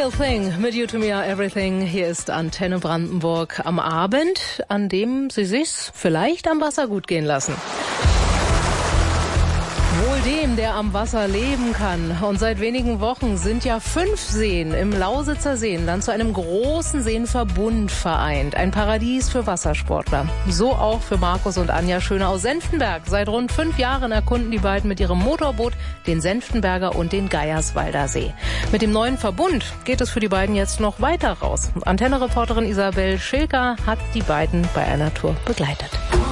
Real Thing mit You to Me Are Everything. Hier ist Antenne Brandenburg am Abend, an dem Sie sich's vielleicht am Wasser gut gehen lassen. Wohl dem, der am Wasser leben kann. Und seit wenigen Wochen sind ja 5 Seen im Lausitzer Seenland zu einem großen Seenverbund vereint. Ein Paradies für Wassersportler. So auch für Markus und Anja Schöne aus Senftenberg. Seit rund 5 Jahren erkunden die beiden mit ihrem Motorboot den Senftenberger und den Geierswalder See. Mit dem neuen Verbund geht es für die beiden jetzt noch weiter raus. Antenne-Reporterin Isabel Schilker hat die beiden bei einer Tour begleitet.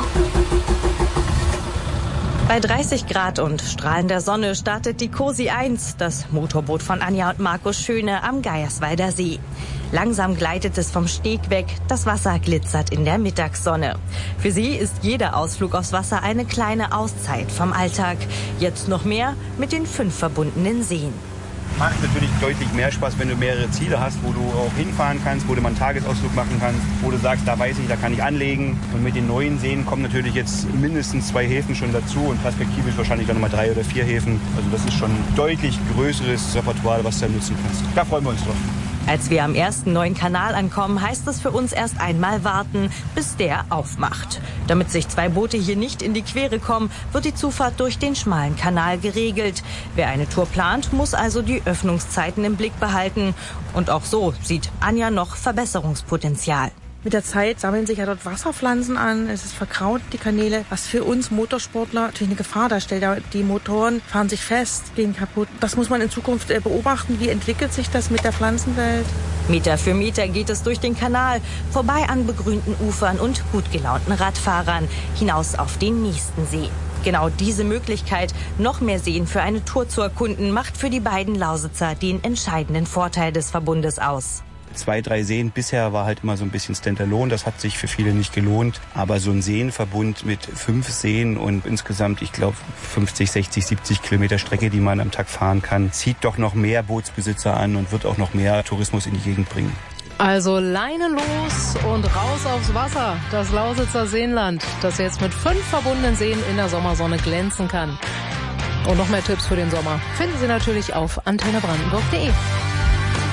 Bei 30 Grad und strahlender Sonne startet die Cosi 1, das Motorboot von Anja und Markus Schöne am Geierswalder See. Langsam gleitet es vom Steg weg, das Wasser glitzert in der Mittagssonne. Für sie ist jeder Ausflug aufs Wasser eine kleine Auszeit vom Alltag. Jetzt noch mehr mit den 5 verbundenen Seen. Macht natürlich deutlich mehr Spaß, wenn du mehrere Ziele hast, wo du auch hinfahren kannst, wo du mal einen Tagesausflug machen kannst, wo du sagst, da weiß ich, da kann ich anlegen. Und mit den neuen Seen kommen natürlich jetzt mindestens 2 Häfen schon dazu und perspektivisch wahrscheinlich dann nochmal 3 oder 4 Häfen. Also das ist schon ein deutlich größeres Repertoire, was du da nutzen kannst. Da freuen wir uns drauf. Als wir am ersten neuen Kanal ankommen, heißt es für uns erst einmal warten, bis der aufmacht. Damit sich 2 Boote hier nicht in die Quere kommen, wird die Zufahrt durch den schmalen Kanal geregelt. Wer eine Tour plant, muss also die Öffnungszeiten im Blick behalten. Und auch so sieht Anja noch Verbesserungspotenzial. Mit der Zeit sammeln sich ja dort Wasserpflanzen an, es ist verkraut, die Kanäle, was für uns Motorsportler natürlich eine Gefahr darstellt. Die Motoren fahren sich fest, gehen kaputt. Das muss man in Zukunft beobachten, wie entwickelt sich das mit der Pflanzenwelt. Meter für Meter geht es durch den Kanal, vorbei an begrünten Ufern und gut gelaunten Radfahrern, hinaus auf den nächsten See. Genau diese Möglichkeit, noch mehr Seen für eine Tour zu erkunden, macht für die beiden Lausitzer den entscheidenden Vorteil des Verbundes aus. 2, 3 Seen bisher war halt immer so ein bisschen Standalone, das hat sich für viele nicht gelohnt. Aber so ein Seenverbund mit 5 Seen und insgesamt, ich glaube, 50, 60, 70 Kilometer Strecke, die man am Tag fahren kann, zieht doch noch mehr Bootsbesitzer an und wird auch noch mehr Tourismus in die Gegend bringen. Also Leine los und raus aufs Wasser. Das Lausitzer Seenland, das jetzt mit 5 verbundenen Seen in der Sommersonne glänzen kann. Und noch mehr Tipps für den Sommer finden Sie natürlich auf antennebrandenburg.de.